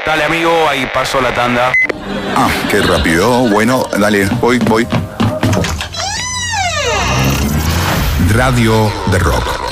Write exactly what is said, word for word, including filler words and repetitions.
Dale, amigo, ahí paso la tanda. Ah, qué rápido. Bueno, dale, voy, voy. Radio de Rock.